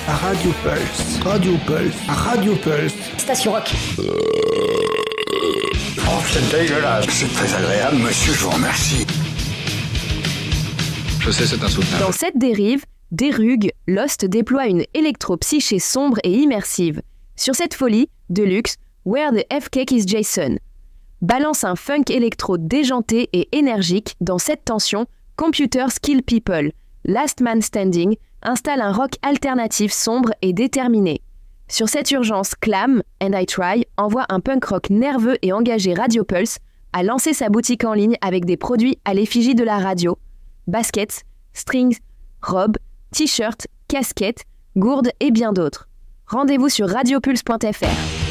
Radio Pulse, Radio Pulse, Radio Pulse. Station Rock. Oh, c'est dégueulasse. C'est très agréable, monsieur, je vous remercie. Je sais, c'est insoutenable. Dans cette dérive, Derugue, Lost déploie une électro-psyché sombre et immersive. Sur cette folie, Deluxe, Where the F-Cake is Jason balance un funk électro déjanté et énergique. Dans cette tension, Computer Skill People, Last Man Standing, installe un rock alternatif sombre et déterminé. Sur cette urgence, Clam, And I Try, envoie un punk rock nerveux et engagé. Radio Pulse a lancé sa boutique en ligne avec des produits à l'effigie de la radio, baskets, strings, robes, t-shirts, casquettes, gourdes et bien d'autres. Rendez-vous sur radiopulse.fr.